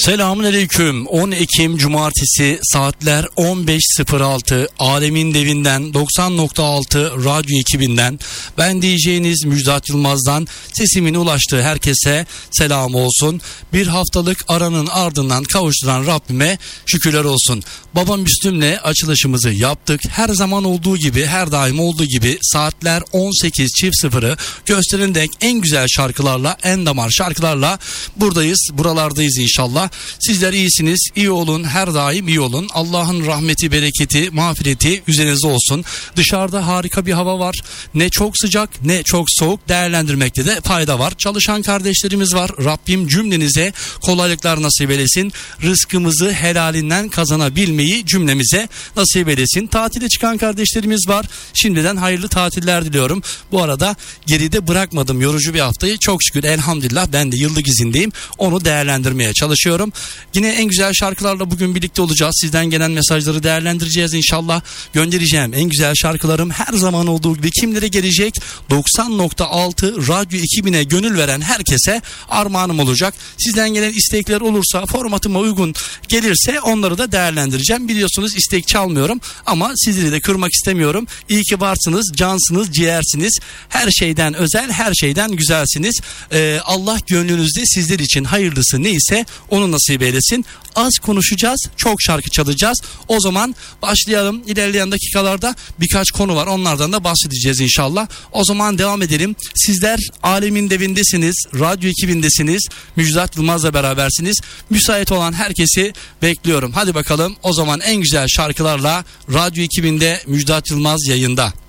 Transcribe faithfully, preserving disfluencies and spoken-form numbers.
Selamünaleyküm. on Ekim Cumartesi saatler on beş sıfır altı. Alemin Devinden doksan nokta altı radyo ekibinden ben diyeceğiniz Müjdat Yılmaz'dan sesimin ulaştığı herkese selam olsun. Bir haftalık aranın ardından kavuşturan Rabbime şükürler olsun. Baba Müslüm'le açılışımızı yaptık. Her zaman olduğu gibi, her daim olduğu gibi saatler on sekiz çift sıfırı gösterin denk en güzel şarkılarla, en damar şarkılarla buradayız, buralardayız inşallah. Sizler iyisiniz, iyi olun, her daim iyi olun. Allah'ın rahmeti, bereketi, mağfireti üzerinize olsun. Dışarıda harika bir hava var. Ne çok sıcak ne çok soğuk, değerlendirmekte de fayda var. Çalışan kardeşlerimiz var. Rabbim cümlenize kolaylıklar nasip eylesin. Rızkımızı helalinden kazanabilmeyi cümlemize nasip eylesin. Tatile çıkan kardeşlerimiz var. Şimdiden hayırlı tatiller diliyorum. Bu arada geride bırakmadım yorucu bir haftayı. Çok şükür elhamdülillah ben de yıllık izindeyim. Onu değerlendirmeye çalışıyorum. Yine en güzel şarkılarla bugün birlikte olacağız. Sizden gelen mesajları değerlendireceğiz inşallah. Göndereceğim en güzel şarkılarım her zaman olduğu gibi kimlere gelecek? doksan nokta altı radyo ekibine gönül veren herkese armağanım olacak. Sizden gelen istekler olursa, formatıma uygun gelirse onları da değerlendireceğim. Biliyorsunuz istek çalmıyorum ama sizleri de kırmak istemiyorum. İyi ki varsınız, cansınız, ciğersiniz. Her şeyden özel, her şeyden güzelsiniz. Ee, Allah gönlünüzde sizler için hayırlısı neyse onu nasip eylesin. Az konuşacağız, çok şarkı çalacağız. O zaman başlayalım. İlerleyen dakikalarda birkaç konu var. Onlardan da bahsedeceğiz inşallah. O zaman devam edelim. Sizler Alemin Devindesiniz, radyo ekibindesiniz. Müjdat Yılmaz'la berabersiniz. Müsait olan herkesi bekliyorum. Hadi bakalım. O zaman en güzel şarkılarla radyo ekibinde Müjdat Yılmaz yayında.